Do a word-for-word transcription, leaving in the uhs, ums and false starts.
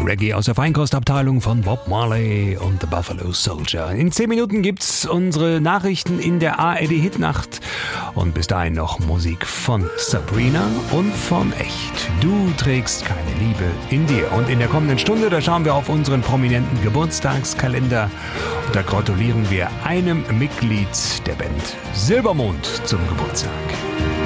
Reggae aus der Feinkostabteilung von Bob Marley und The Buffalo Soldier. In zehn Minuten gibt's unsere Nachrichten in der A R D Hitnacht und bis dahin noch Musik von Sabrina und von Echt. Du trägst keine Liebe in dir. Und in der kommenden Stunde, da schauen wir auf unseren prominenten Geburtstagskalender und da gratulieren wir einem Mitglied der Band Silbermond zum Geburtstag.